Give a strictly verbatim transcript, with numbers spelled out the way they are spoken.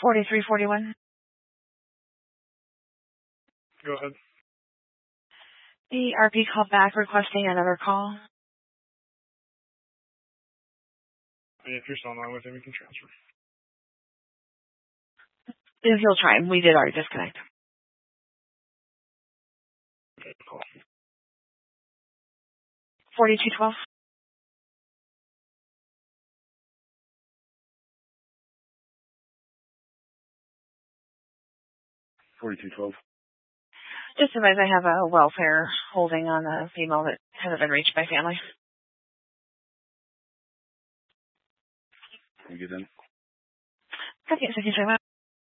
forty-three forty-one. Go ahead. The R P called back requesting another call. And if you're still on the line with him, you can transfer. If he'll try, we did already disconnect. Okay, call. forty-two twelve. forty-two twelve. Just advise I have a welfare holding on a female that hasn't been reached by family. Can we get in? Okay, so you can try that.